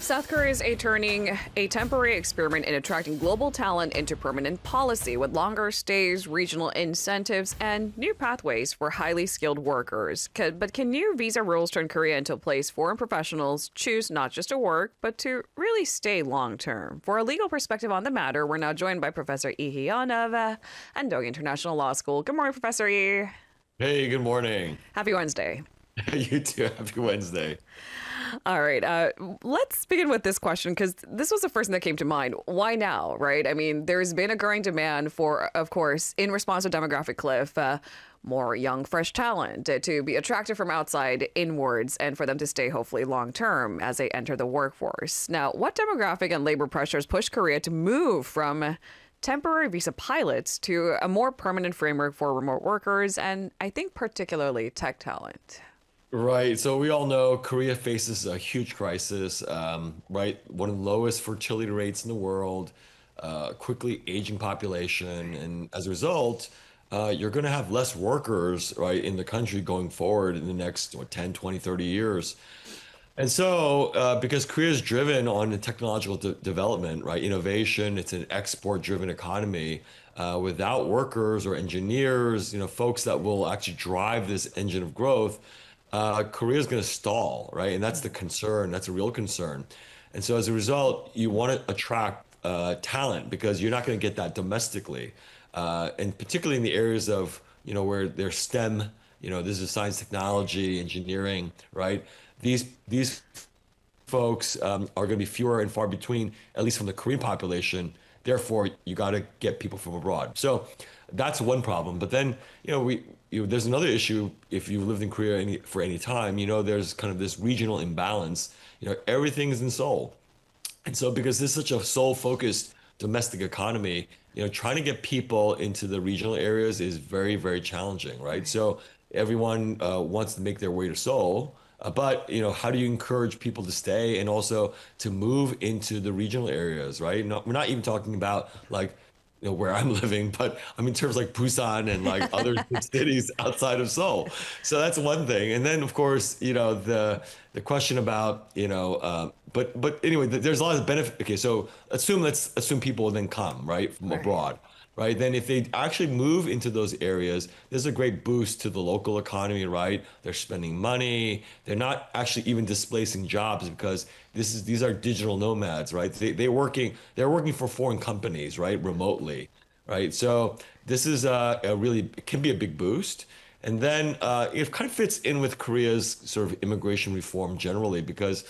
South Korea is turning a temporary experiment in attracting global talent into permanent policy with longer stays, regional incentives, and new pathways for highly skilled workers. But can new visa rules turn Korea into a place foreign professionals choose not just to work, but to really stay long term? For a legal perspective on the matter, we're now joined by Professor Lee Hee-yeon of Andong International Law School. Good morning, Professor Lee. Hey, good morning. Happy Wednesday. You too. Happy Wednesday. All right. Let's begin with this question because this was the first thing that came to mind. Why now, right? I mean, there's been a growing demand for, of course, in response to demographic cliff, more young, fresh talent to be attracted from outside inwards and for them to stay hopefully long term as they enter the workforce. Now, what demographic and labor pressures push Korea to move from temporary visa pilots to a more permanent framework for remote workers and I think particularly tech talent? Right. So we all know Korea faces a huge crisis, right? One of the lowest fertility rates in the world, quickly aging population. And as a result, you're going to have less workers, right, in the country going forward in the next 10, 20, 30 years. And so, because Korea is driven on the technological development, right, innovation, it's an export-driven economy. Without workers or engineers, folks that will actually drive this engine of growth, Korea is going to stall, right? And that's the concern. That's a real concern. And so, as a result, you want to attract talent because you're not going to get that domestically, and particularly in the areas of where there's STEM. This is science, technology, engineering, right? These folks are going to be fewer and far between, at least from the Korean population. Therefore, you got to get people from abroad. So that's one problem. But then, there's another issue. If you've lived in Korea for any time, there's kind of this regional imbalance. Everything is in Seoul. And so because this is such a Seoul-focused domestic economy, trying to get people into the regional areas is very, very challenging, right? So everyone wants to make their way to Seoul. But how do you encourage people to stay and also to move into the regional areas, right? No, we're not even talking about like where I'm living, but I mean in terms like Busan and like other cities outside of Seoul. So that's one thing. And then of course, the question about but anyway, there's a lot of benefit. Okay, so let's assume people will then come right from abroad. Right, then if they actually move into those areas, there's a great boost to the local economy, right? They're spending money. They're not actually even displacing jobs because these are digital nomads, right? They're working for foreign companies, right? Remotely, right? So this is it can be a big boost. And then it kind of fits in with Korea's sort of immigration reform generally because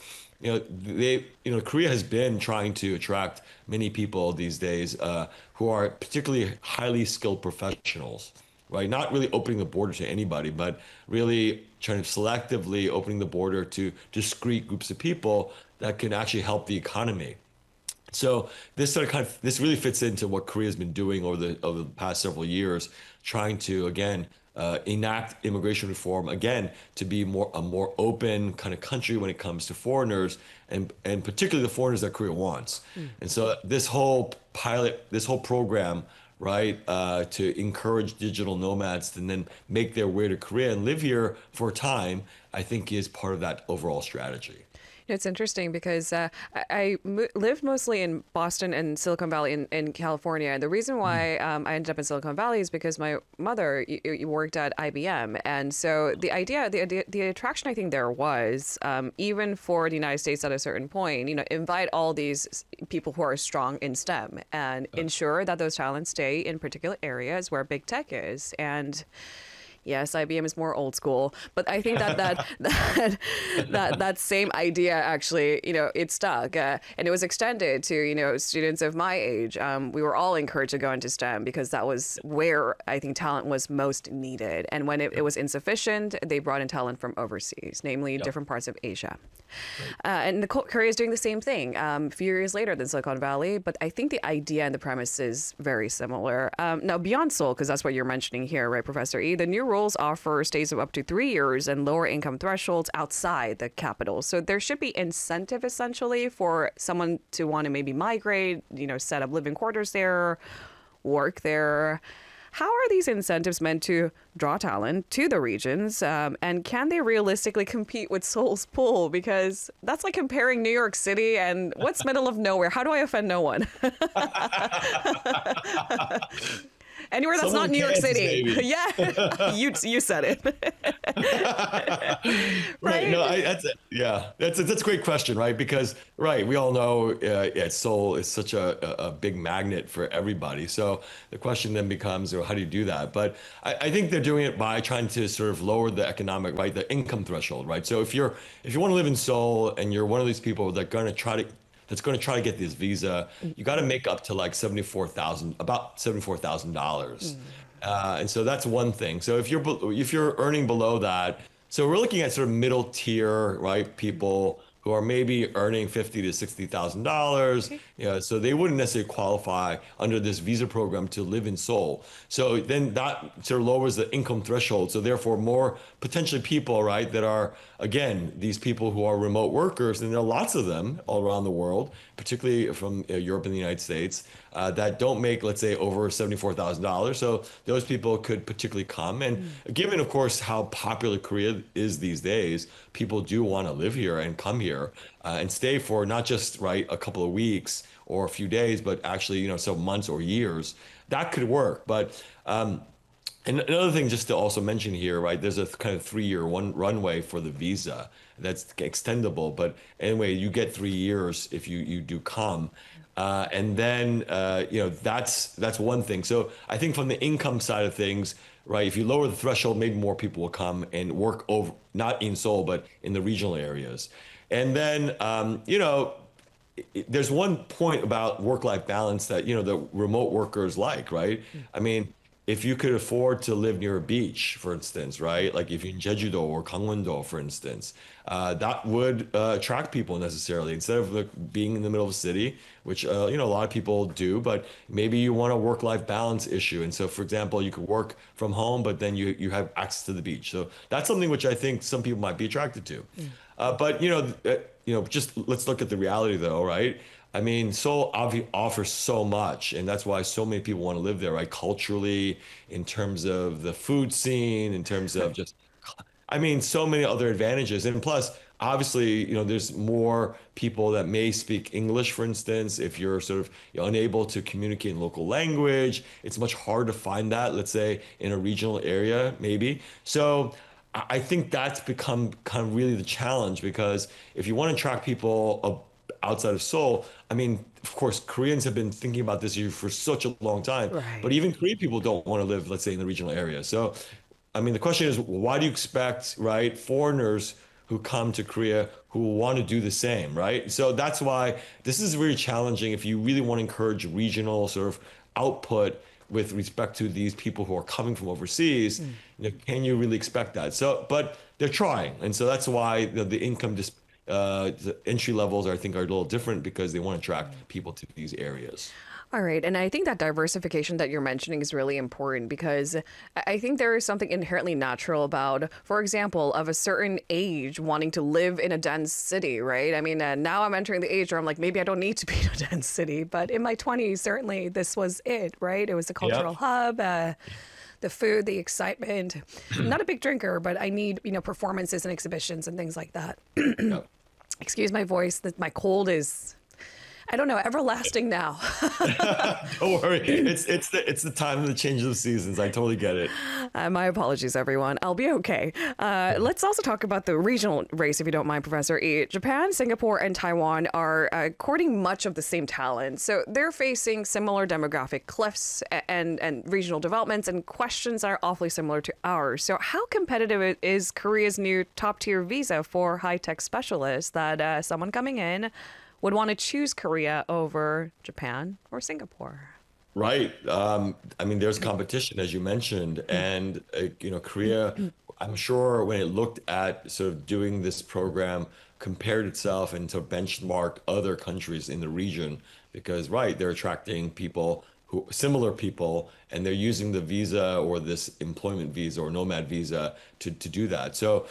Korea has been trying to attract many people these days who are particularly highly skilled professionals, right? Not really opening the border to anybody, but really trying to selectively opening the border to discrete groups of people that can actually help the economy. So this this really fits into what Korea's been doing over the past several years, trying to again enact immigration reform again to be a more open kind of country when it comes to foreigners and particularly the foreigners that Korea wants. And so this whole program, right, to encourage digital nomads to then make their way to Korea and live here for a time, I think is part of that overall strategy. It's interesting because I lived mostly in Boston and Silicon Valley in California. And the reason why I ended up in Silicon Valley is because my mother worked at IBM. And so the attraction I think there was, even for the United States at a certain point, invite all these people who are strong in STEM and ensure that those talents stay in particular areas where big tech is. And yes, IBM is more old school, but I think that same idea actually, it stuck, and it was extended to students of my age. We were all encouraged to go into STEM because that was where I think talent was most needed, and when it was insufficient, they brought in talent from overseas, namely different parts of Asia. And Korea is doing the same thing a few years later than Silicon Valley, but I think the idea and the premise is very similar. Now, beyond Seoul, because that's what you're mentioning here, right, Professor E, the new rules offer stays of up to 3 years and lower income thresholds outside the capital. So there should be incentive, essentially, for someone to want to maybe migrate, set up living quarters there, work there. how are these incentives meant to draw talent to the regions? And can they realistically compete with Seoul's pool? Because that's like comparing New York City and what's middle of nowhere. How do I offend no one? Anywhere that's Someone not New York Kansas, City. maybe. Yeah, you said it. Right. No, that's a great question, right? Because we all know Seoul is such a big magnet for everybody. So the question then becomes, how do you do that? But I think they're doing it by trying to sort of lower the economic, right, the income threshold, right? So if you want to live in Seoul and you're one of these people that that's going to try to get this visa, you got to make up to like about $74,000. And so that's one thing. So if you're earning below that, so we're looking at sort of middle tier, right, people who are maybe earning $50,000 to $60,000. So they wouldn't necessarily qualify under this visa program to live in Seoul. So then that sort of lowers the income threshold. So therefore, more potentially people, right, that are, again, these people who are remote workers, and there are lots of them all around the world, particularly from Europe and the United States, that don't make, let's say, over $74,000. So those people could particularly come. And given, of course, how popular Korea is these days, people do want to live here and come here and stay for not just, right, a couple of weeks or a few days, but actually, so months or years. That could work. But and another thing just to also mention here, right, there's a kind of 3-year runway for the visa that's extendable. But anyway, you get 3 years if you do come. And then, that's one thing. So I think from the income side of things, right, if you lower the threshold, maybe more people will come and work over, not in Seoul, but in the regional areas. And then, there's one point about work-life balance that, the remote workers like, right? I mean, if you could afford to live near a beach, for instance, right? Like if you're in Jeju-do or Gangwon-do, for instance, that would attract people necessarily instead of being in the middle of a city, which, a lot of people do, but maybe you want a work-life balance issue. And so, for example, you could work from home, but then you have access to the beach. So that's something which I think some people might be attracted to. But, just let's look at the reality though, right? I mean, Seoul offers so much, and that's why so many people want to live there, right? Culturally, in terms of the food scene, in terms of so many other advantages. And plus, obviously, there's more people that may speak English, for instance. If you're sort of unable to communicate in local language, it's much harder to find that, let's say, in a regional area, maybe. So I think that's become kind of really the challenge, because if you want to attract people outside of Seoul, I mean, of course, Koreans have been thinking about this issue for such a long time, Right. but even Korean people don't want to live, let's say, in the regional area. So, I mean, the question is, why do you expect, right, foreigners who come to Korea who want to do the same, right? So that's why this is really challenging if you really want to encourage regional sort of output with respect to these people who are coming from overseas. Can you really expect that? So, but they're trying, and so that's why the income the entry levels I think are a little different, because they want to attract people to these areas. All right. And I think that diversification that you're mentioning is really important, because I think there is something inherently natural about, for example, of a certain age wanting to live in a dense city, right? I mean, now I'm entering the age where I'm like, maybe I don't need to be in a dense city. But in my 20s, certainly this was it, right? It was a cultural hub. The food, the excitement. I'm not a big drinker, but I need, performances and exhibitions and things like that. Yep. Excuse my voice, that my cold is, I don't know, everlasting now. Don't worry, it's the time of the change of the seasons. I totally get it. My apologies, everyone. I'll be okay. Let's also talk about the regional race, if you don't mind, Professor E. Japan, Singapore, and Taiwan are courting much of the same talent. So they're facing similar demographic cliffs and regional developments, and questions are awfully similar to ours. So how competitive is Korea's new top-tier visa for high-tech specialists that someone coming in would want to choose Korea over Japan or Singapore? Right. I mean, there's competition, as you mentioned, and Korea, I'm sure when it looked at sort of doing this program, compared itself and to benchmark other countries in the region, because they're attracting similar people, and they're using the visa or this employment visa or nomad visa to do that. So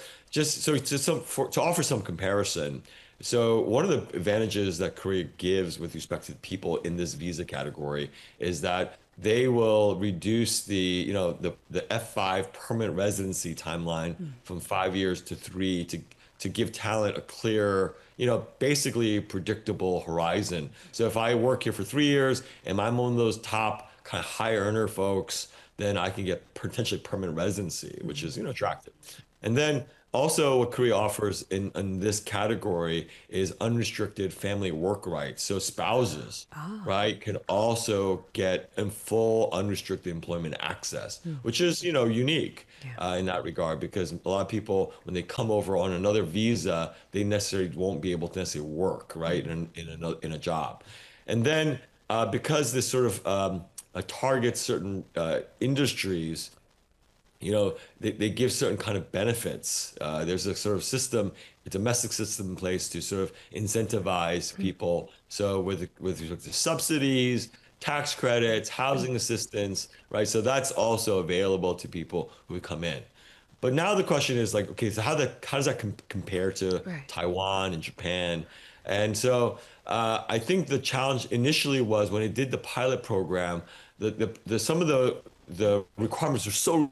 to offer some comparison. So one of the advantages that Korea gives with respect to people in this visa category is that they will reduce the F5 permanent residency timeline from 5 years to 3 to give talent a clear, basically predictable horizon. So if I work here for 3 years and I'm one of those top kind of high earner folks, then I can get potentially permanent residency, which is, attractive. And then also what Korea offers in this category is unrestricted family work rights. So spouses, right, can also get in full unrestricted employment access, which is, unique in that regard, because a lot of people, when they come over on another visa, they necessarily won't be able to necessarily work, right, in a job. And then because this sort of targets certain industries, they give certain kind of benefits. There's a sort of system, a domestic system in place to sort of incentivize people. So with respect to subsidies, tax credits, housing assistance, right? So that's also available to people who come in. But now the question is like, okay, so how does that compare to Right. Taiwan and Japan? And so I think the challenge initially was when it did the pilot program, some of the requirements are so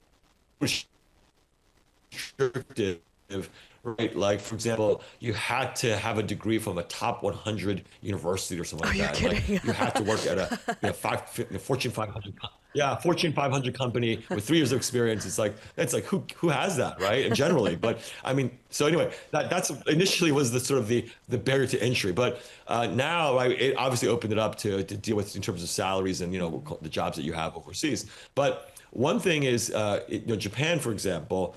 restrictive, right? Like, for example, you had to have a degree from a top 100 university or something like You're that. kidding. Like, you had to work at a Fortune 500, yeah, Fortune 500 company with 3 years of experience. It's like who has that, right? And generally, but I mean, so anyway, that's initially was the sort of the barrier to entry, but now, right, it obviously opened it up to deal with in terms of salaries and the jobs that you have overseas, but. One thing is, Japan, for example,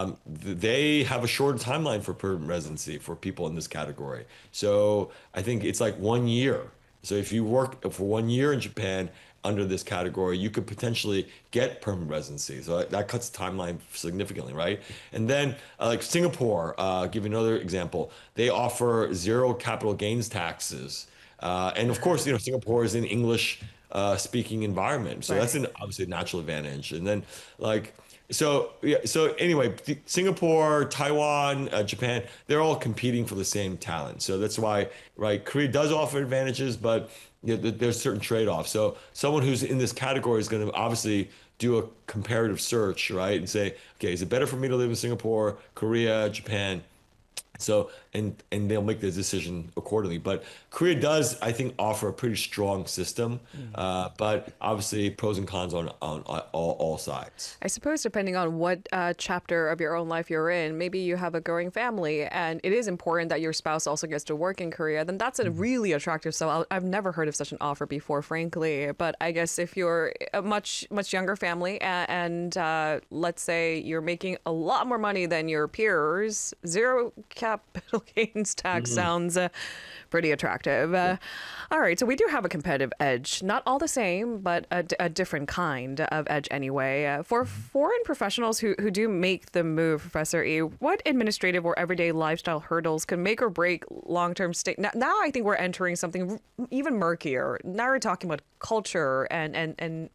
they have a short timeline for permanent residency for people in this category. So I think it's like 1 year. So if you work for 1 year in Japan under this category, you could potentially get permanent residency. So that cuts the timeline significantly, right? And then like Singapore, give you another example, they offer zero capital gains taxes. And of course, Singapore is an English speaking environment. So that's Right. obviously a natural advantage. And then like, so yeah, so anyway, Singapore, Taiwan, Japan, they're all competing for the same talent. So that's why, right, Korea does offer advantages, but there's certain trade-offs. So someone who's in this category is going to obviously do a comparative search, right, and say, okay, is it better for me to live in Singapore, Korea, Japan? So and they'll make the decision accordingly. But Korea does, I think, offer a pretty strong system, but obviously pros and cons on all sides. I suppose depending on what chapter of your own life you're in, maybe you have a growing family and it is important that your spouse also gets to work in Korea, then that's a really attractive. So I've never heard of such an offer before, frankly. But I guess if you're a much younger family and let's say you're making a lot more money than your peers, zero capital gains tax sounds pretty attractive. All right, so we do have a competitive edge. Not all the same, but a different kind of edge anyway. For foreign professionals who do make the move, Professor E, what administrative or everyday lifestyle hurdles can make or break long-term stay? Now I think we're entering something even murkier. Now we're talking about culture and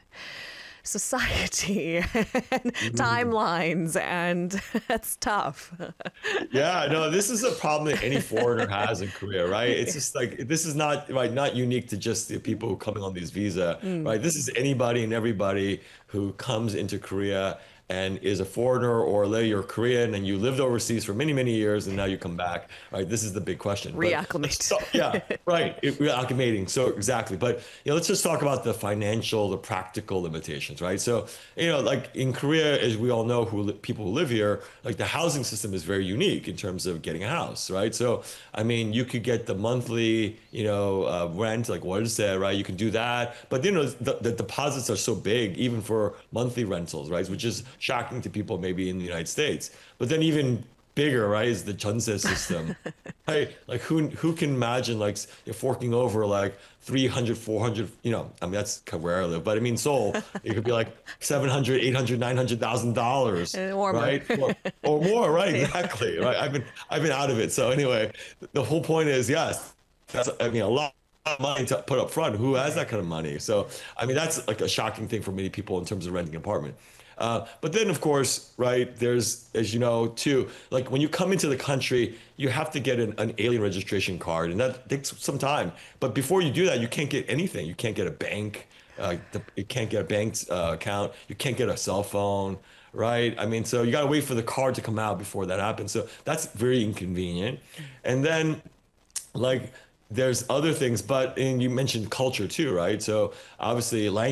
society and timelines, and that's tough. Yeah, no, this is a problem that any foreigner has in Korea, right? It's just like this is not right, not unique to just the people who coming on these visa, right? This is anybody and everybody who comes into Korea and is a foreigner, or you're Korean and you lived overseas for many, many years and now you come back, right? This is the big question. Reacclimate. Yeah, right. Reacclimating. So exactly. But let's just talk about the financial, the practical limitations, right? So, like in Korea, as we all know, people who live here, like the housing system is very unique in terms of getting a house, right? So, I mean, you could get the monthly, rent, like what is that, right? You can do that. But, the deposits are so big, even for monthly rentals, right? Which is shocking to people maybe in the United States. But then even bigger, right, is the jeonse system, right? Like who can imagine like you're forking over like 300, 400, I mean, that's where I live, but I mean, Seoul, it could be like 700, 800, $900,000, right? Or more, right? Exactly. Right. I've been out of it. So anyway, the whole point is, yes, that's, I mean, a lot of money to put up front. Who has that kind of money? So, I mean, that's like a shocking thing for many people in terms of renting an apartment. But then, of course, right, there's, as you know, too, like when you come into the country, you have to get an alien registration card, and that takes some time. But before you do that, you can't get anything. You can't get a bank You can't get a bank account. You can't get a cell phone, right? I mean, so you got to wait for the card to come out before that happens. So that's very inconvenient. And then like there's other things, but and you mentioned culture too, right? So obviously language